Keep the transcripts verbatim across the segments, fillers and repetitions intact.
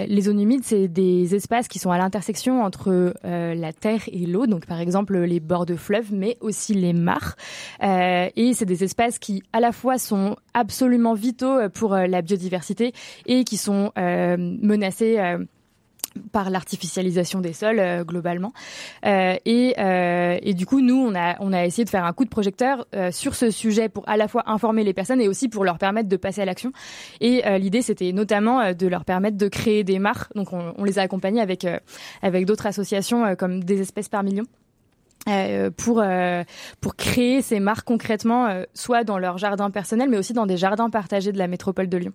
Euh, les zones humides, c'est des espaces qui sont à l'intersection entre euh, la terre et l'eau, donc par exemple les bords de fleuves, mais aussi les mares. Euh, et c'est des espaces qui, à la fois, sont absolument vitaux pour euh, la biodiversité et qui sont euh, menacés euh, par l'artificialisation des sols euh, globalement euh, et, euh, et du coup nous on a on a essayé de faire un coup de projecteur euh, sur ce sujet pour à la fois informer les personnes et aussi pour leur permettre de passer à l'action et euh, l'idée c'était notamment euh, de leur permettre de créer des mares, donc on, on les a accompagnés avec euh, avec d'autres associations euh, comme des espèces par million. Euh, pour euh, pour créer ces mares concrètement euh, soit dans leur jardin personnel mais aussi dans des jardins partagés de la métropole de Lyon.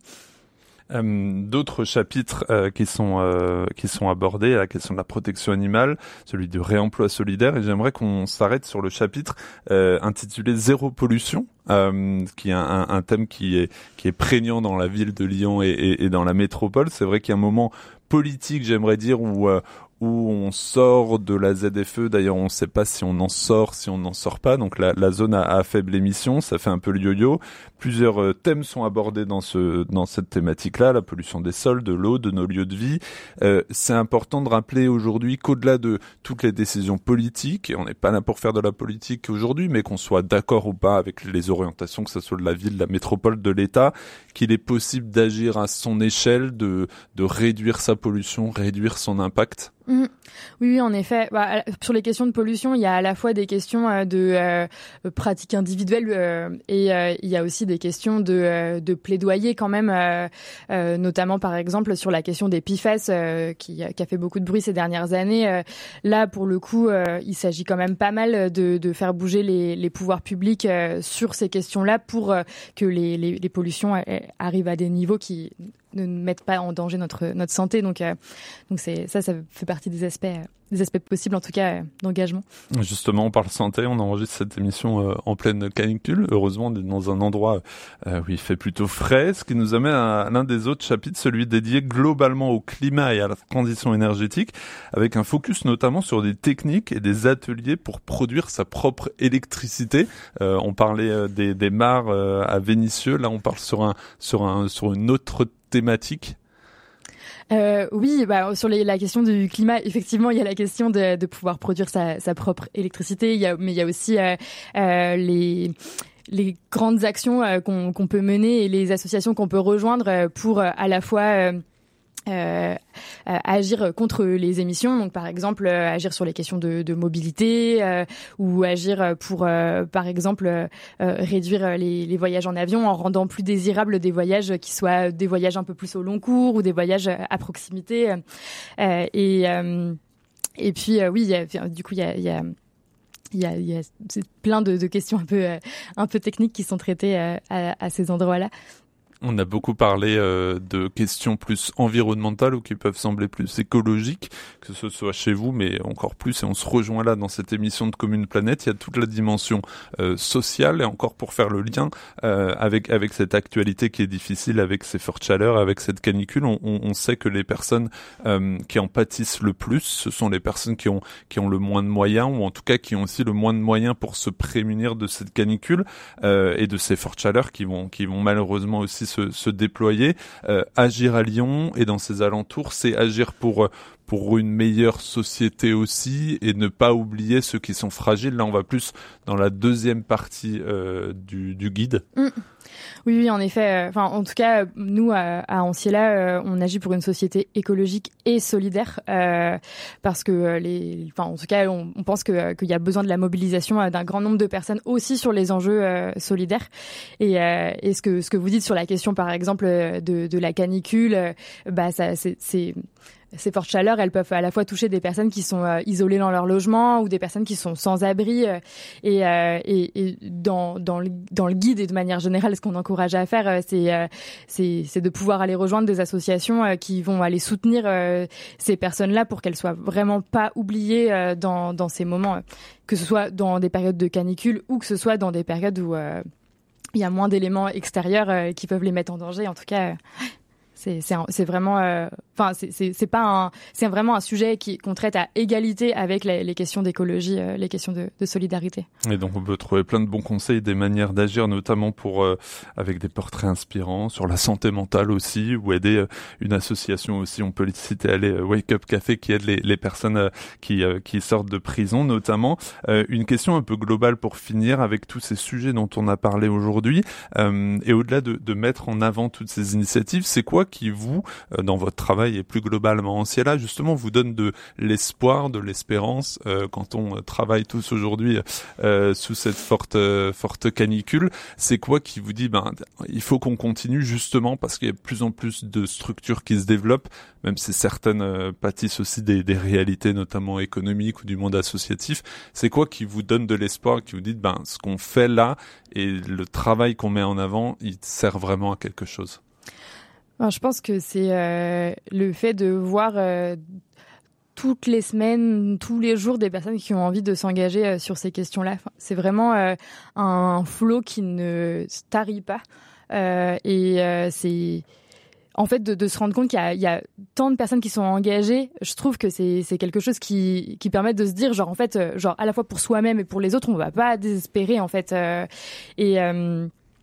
Euh, d'autres chapitres euh, qui sont euh, qui sont abordés, la question de la protection animale, celui du réemploi solidaire, et j'aimerais qu'on s'arrête sur le chapitre euh, intitulé Zéro pollution, euh, qui est un, un thème qui est qui est prégnant dans la ville de Lyon et, et, et dans la métropole. C'est vrai qu'il y a un moment politique, j'aimerais dire, où euh, où on sort de la Z F E. D'ailleurs, on ne sait pas si on en sort, si on n'en sort pas. Donc la, la zone à, à faible émission, ça fait un peu le yo-yo. Plusieurs euh, thèmes sont abordés dans ce dans cette thématique-là, la pollution des sols, de l'eau, de nos lieux de vie. Euh, c'est important de rappeler aujourd'hui qu'au-delà de toutes les décisions politiques, et on n'est pas là pour faire de la politique aujourd'hui, mais qu'on soit d'accord ou pas avec les orientations, que ce soit de la ville, de la métropole, de l'État, qu'il est possible d'agir à son échelle, de de réduire sa pollution, réduire son impact. Mmh. Oui, oui, en effet. Bah, sur les questions de pollution, il y a à la fois des questions euh, de euh, pratiques individuelles euh, et euh, il y a aussi des questions de, euh, de plaidoyer quand même, euh, euh, notamment par exemple sur la question des P F A S euh, qui, qui a fait beaucoup de bruit ces dernières années. Euh, là, pour le coup, euh, il s'agit quand même pas mal de, de faire bouger les, les pouvoirs publics euh, sur ces questions-là pour euh, que les, les, les pollutions euh, arrivent à des niveaux qui ne mettent pas en danger notre notre santé. Donc euh, donc c'est ça ça fait partie des aspects euh, des aspects possibles en tout cas euh, d'engagement. Justement, on parle santé, on enregistre cette émission euh, en pleine canicule. Heureusement, on est dans un endroit euh, où il fait plutôt frais, ce qui nous amène à l'un des autres chapitres, celui dédié globalement au climat et à la transition énergétique, avec un focus notamment sur des techniques et des ateliers pour produire sa propre électricité. Euh, on parlait euh, des, des mares euh, à Vénissieux, là on parle sur un sur un sur une autre thématique. Euh, oui, bah, sur les, la question du climat, effectivement, il y a la question de, de pouvoir produire sa, sa propre électricité. Il y a, mais il y a aussi euh, euh, les les grandes actions euh, qu'on, qu'on peut mener et les associations qu'on peut rejoindre pour euh, à la fois euh, Euh, euh, agir contre les émissions, donc par exemple euh, agir sur les questions de, de mobilité euh, ou agir pour euh, par exemple euh, réduire les, les voyages en avion en rendant plus désirables des voyages qui soient des voyages un peu plus au long cours ou des voyages à proximité euh, et euh, et puis euh, oui il y a, du coup il y a, il y a Il y a, il y a plein de, de questions un peu, euh, un peu techniques qui sont traitées euh, à, à ces endroits-là. On a beaucoup parlé euh, de questions plus environnementales ou qui peuvent sembler plus écologiques, que ce soit chez vous, mais encore plus, et on se rejoint là dans cette émission de Commune Planète, il y a toute la dimension euh, sociale, et encore pour faire le lien euh, avec avec cette actualité qui est difficile, avec ces fortes chaleurs, avec cette canicule, on, on, on sait que les personnes euh, qui en pâtissent le plus, ce sont les personnes qui ont qui ont le moins de moyens, ou en tout cas qui ont aussi le moins de moyens pour se prémunir de cette canicule euh, et de ces fortes chaleurs qui vont qui vont malheureusement aussi Se, se déployer. Euh, agir à Lyon et dans ses alentours, c'est agir pour pour une meilleure société aussi et ne pas oublier ceux qui sont fragiles. Là, on va plus dans la deuxième partie euh, du, du guide. Mmh. Oui, oui, en effet. Enfin, en tout cas, nous à, à Anciella, euh, on agit pour une société écologique et solidaire, euh, parce que les, enfin, en tout cas, on, on pense que qu'il y a besoin de la mobilisation euh, d'un grand nombre de personnes aussi sur les enjeux euh, solidaires. Et, euh, et ce que ce que vous dites sur la question, par exemple, de, de la canicule, euh, bah ça, c'est, c'est ces fortes chaleurs, elles peuvent à la fois toucher des personnes qui sont euh, isolées dans leur logement ou des personnes qui sont sans abri. Euh, et, euh, et, et dans, dans, le, dans le guide et de manière générale, ce qu'on encourage à faire, euh, c'est, euh, c'est, c'est de pouvoir aller rejoindre des associations euh, qui vont aller soutenir euh, ces personnes-là pour qu'elles soient vraiment pas oubliées euh, dans, dans ces moments, euh, que ce soit dans des périodes de canicule ou que ce soit dans des périodes où euh, il y a moins d'éléments extérieurs euh, qui peuvent les mettre en danger. En tout cas, euh, C'est, c'est, c'est vraiment, euh, enfin c'est c'est c'est pas un, c'est vraiment un sujet qui qu'on traite à égalité avec les, les questions d'écologie, euh, les questions de, de solidarité. Et donc on peut trouver plein de bons conseils, des manières d'agir, notamment pour euh, avec des portraits inspirants sur la santé mentale aussi, ou aider euh, une association aussi. On peut les citer, aller euh, Wake Up Café qui aide les, les personnes euh, qui euh, qui sortent de prison, notamment. Euh, une question un peu globale pour finir avec tous ces sujets dont on a parlé aujourd'hui, euh, et au-delà de, de mettre en avant toutes ces initiatives, c'est quoi qui vous, euh, dans votre travail et plus globalement en Ciela, justement, vous donne de l'espoir, de l'espérance euh, quand on euh, travaille tous aujourd'hui euh, sous cette forte euh, forte canicule? C'est quoi qui vous dit, ben, il faut qu'on continue justement parce qu'il y a de plus en plus de structures qui se développent, même si certaines euh, pâtissent aussi des, des réalités, notamment économiques ou du monde associatif. C'est quoi qui vous donne de l'espoir, qui vous dit, ben, ce qu'on fait là et le travail qu'on met en avant, il sert vraiment à quelque chose? Alors, je pense que c'est euh, le fait de voir euh, toutes les semaines, tous les jours, des personnes qui ont envie de s'engager euh, sur ces questions-là. Enfin, c'est vraiment euh, un flot qui ne se tarit pas. Euh, et euh, c'est... En fait, de, de se rendre compte qu'il y a, il y a tant de personnes qui sont engagées, je trouve que c'est, c'est quelque chose qui, qui permet de se dire, genre, en fait, genre, à la fois pour soi-même et pour les autres, on va pas désespérer, en fait. Euh, et... Euh,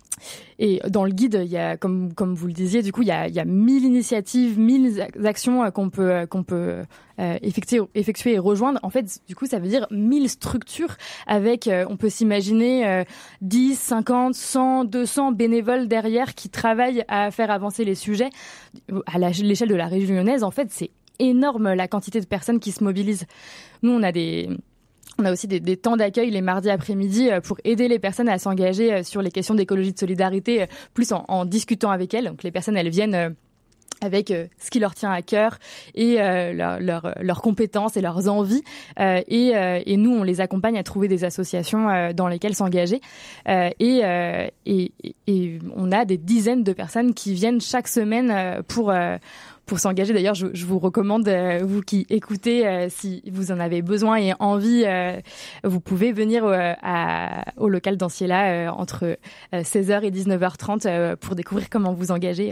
Et dans le guide, il y a, comme comme vous le disiez, du coup, il y a il y a mille initiatives, mille actions qu'on peut qu'on peut euh, effectuer effectuer et rejoindre. En fait, du coup, ça veut dire mille structures avec, euh, on peut s'imaginer euh, dix, cinquante, cent, deux cents bénévoles derrière qui travaillent à faire avancer les sujets à la, l'échelle de la région lyonnaise. En fait, c'est énorme la quantité de personnes qui se mobilisent. Nous, on a des On a aussi des, des temps d'accueil les mardis après-midi pour aider les personnes à s'engager sur les questions d'écologie de solidarité, plus en, en discutant avec elles. Donc les personnes, elles viennent avec ce qui leur tient à cœur et euh, leurs leur, leur compétences et leurs envies. Euh, et, euh, et nous, on les accompagne à trouver des associations euh, dans lesquelles s'engager. Euh, et, euh, et, et on a des dizaines de personnes qui viennent chaque semaine pour... Euh, pour s'engager. D'ailleurs, je, je vous recommande, euh, vous qui écoutez, euh, si vous en avez besoin et envie, euh, vous pouvez venir euh, à, au local d'Anciela euh, entre euh, seize heures et dix-neuf heures trente euh, pour découvrir comment vous engager.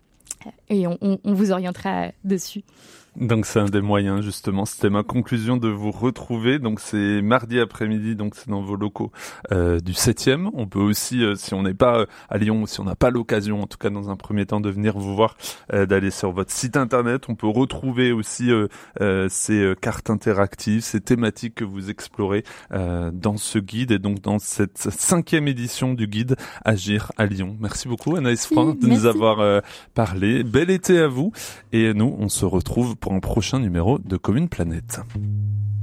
Et on, on, on vous orientera dessus. Donc c'est un des moyens, justement. C'était ma conclusion, de vous retrouver. Donc c'est mardi après-midi, donc c'est dans vos locaux euh, du septième. On peut aussi, euh, si on n'est pas euh, à Lyon, si on n'a pas l'occasion, en tout cas dans un premier temps, de venir vous voir, euh, d'aller sur votre site internet. On peut retrouver aussi euh, euh, ces euh, cartes interactives, ces thématiques que vous explorez euh, dans ce guide et donc dans cette cinquième édition du guide Agir à Lyon. Merci beaucoup Anaïs Frein de nous avoir euh, parlé. Bel été à vous et nous, on se retrouve pour un prochain numéro de Commune Planète.